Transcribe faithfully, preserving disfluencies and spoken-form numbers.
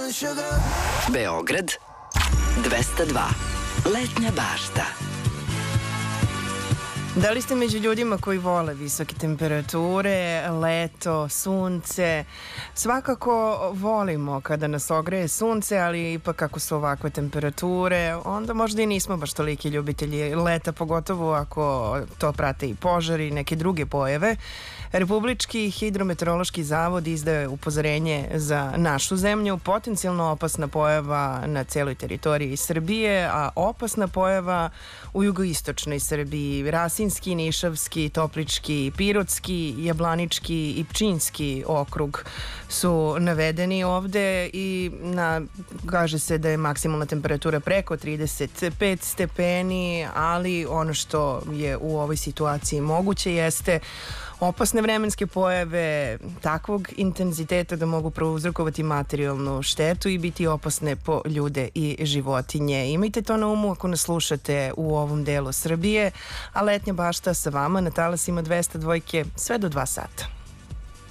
Beograd dvesta dva. Letnja bašta. Da li ste među ljudima koji vole visoke temperature, leto, sunce? Svakako volimo kada nas ogreje sunce, ali ipak kako su ovakve temperature, onda možda i nismo baš toliki ljubitelji leta, pogotovo ako to prate i požari i neke druge pojave. Republički hidrometeorološki zavod izdaje upozorenje za našu zemlju, potencijalno opasna pojava na celoj teritoriji Srbije, a opasna pojava u jugoistočnoj Srbiji. Rasinski, Nišavski, Toplički, Pirotski, Jablanički i Pčinjski okrug su navedeni ovde i na, kaže se da je maksimalna temperatura preko trideset pet stepeni, ali ono što je u ovoj situaciji moguće jeste opasne vremenske pojave takvog intenziteta da mogu prouzrokovati materijalnu štetu i biti opasne po ljude i životinje. Imajte to na umu ako nas slušate u ovom delu Srbije, a Letnja bašta sa vama na talasima dvesta dva sve do dva sata.